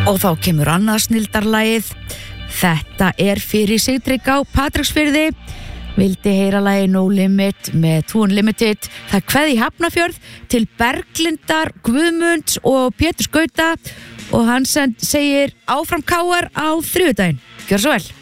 Og þá kemur annað snildarlagið. Þetta er fyrir Sigtrygg á Patreksfirði. Vildi heyra lagið No Limit með Two Unlimited. Það kveði í Hafnarfjörð til Berglindar, Guðmunds og Pétur Skauta og hann segir áfram KR á þriðjudaginn. Gjör svo vel.